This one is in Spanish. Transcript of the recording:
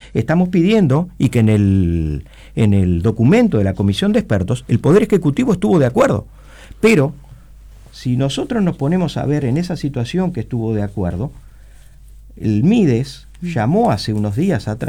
estamos pidiendo, y que en el documento de la comisión de expertos, el Poder Ejecutivo estuvo de acuerdo. Pero, si nosotros nos ponemos a ver en esa situación que estuvo de acuerdo, el Mides llamó hace unos días atrás